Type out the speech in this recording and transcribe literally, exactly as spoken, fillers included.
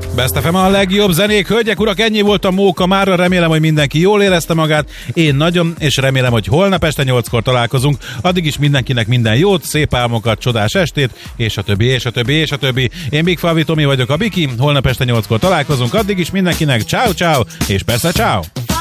Best ef em a legjobb zenék, hölgyek, urak, ennyi volt a Móka mára, remélem, hogy mindenki jól érezte magát, én nagyon, és remélem, hogy holnap este nyolckor találkozunk, addig is mindenkinek minden jót, szép álmokat, csodás estét, és a többi, és a többi, és a többi. Én Big Falvi Tomi vagyok, a Biki, holnap este nyolckor találkozunk, addig is mindenkinek ciao ciao, és persze ciao.